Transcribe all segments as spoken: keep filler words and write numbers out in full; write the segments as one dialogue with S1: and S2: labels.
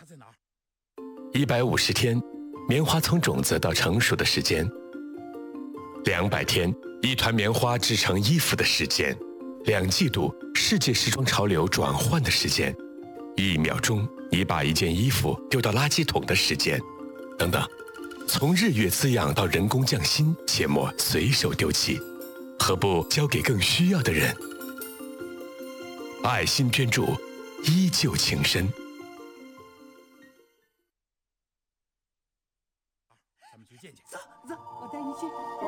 S1: 一百五十天，棉花从种子到成熟的时间；两百天，一团棉花织成衣服的时间；两季度，世界时装潮流转换的时间；一秒钟，你把一件衣服丢到垃圾桶的时间，等等。从日月滋养到人工匠心，切莫随手丢弃，何不交给更需要的人？爱心捐助，依旧情深。
S2: 咱们去见见。
S3: 走走，我带你去。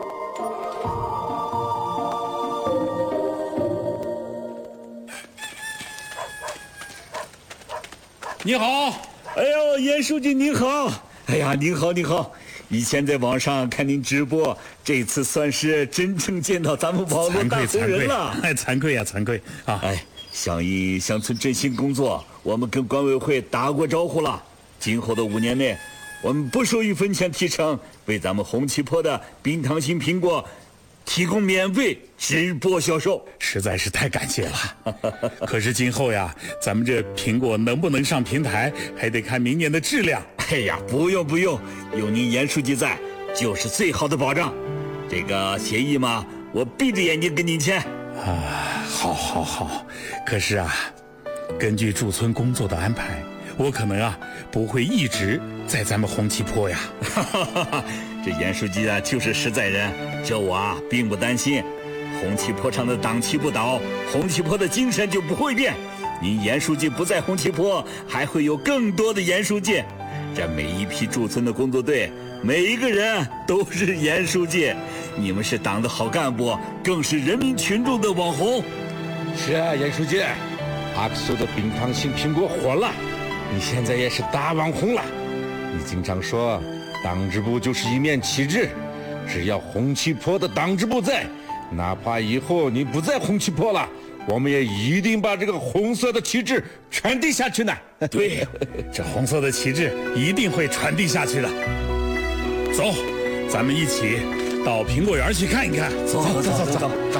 S2: 你好，
S4: 哎呦，严书记您好！哎呀，您好您好！以前在网上看您直播，这次算是真正见到咱们网络大红人了。
S2: 哎，惭愧呀，惭愧啊！
S4: 哎，响应乡村振兴工作，我们跟管委会打过招呼了。今后的五年内，我们不收一分钱提成，为咱们红旗坡的冰糖心苹果提供免费直播销售，
S2: 实在是太感谢了。可是今后呀，咱们这苹果能不能上平台，还得看明年的质量。
S4: 哎呀，不用不用，有您严书记在，就是最好的保障。这个协议嘛，我闭着眼睛跟您签。
S2: 啊，好，好，好。可是啊，根据驻村工作的安排，我可能啊不会一直在咱们红旗坡呀。
S4: 这严书记啊，就是实在人，这我啊并不担心。红旗坡上的党旗不倒，红旗坡的精神就不会变。您严书记不在红旗坡，还会有更多的严书记。这每一批驻村的工作队，每一个人都是严书记。你们是党的好干部，更是人民群众的网红。
S5: 是啊，严书记，阿克苏的冰糖心苹果火了，你现在也是大网红了。你经常说，党支部就是一面旗帜，只要红旗坡的党支部在，哪怕以后你不在红旗坡了，我们也一定把这个红色的旗帜传递下去呢。
S2: 对，这红色的旗帜一定会传递下去的。走，咱们一起到苹果园去看一看。
S4: 走走走走走走。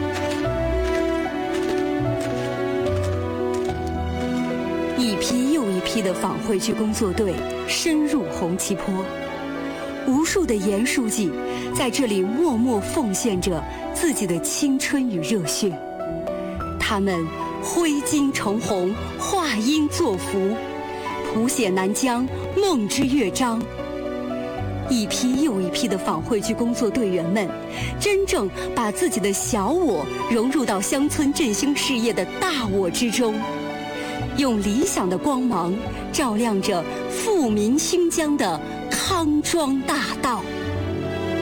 S6: 一批又一批的访会区工作队深入红旗坡，无数的严书记在这里默默奉献着自己的青春与热血。他们挥金成红，画鹰作福，谱写南疆梦之乐章。一批又一批的访会区工作队员们，真正把自己的小我融入到乡村振兴事业的大我之中，用理想的光芒照亮着富民兴疆的康庄大道。